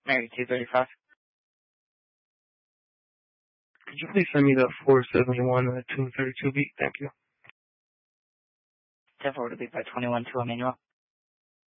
Mary 235. Could you please send me the 471 and the 232 beat? Thank you. 10-4 to beat by 21 to Emmanuel.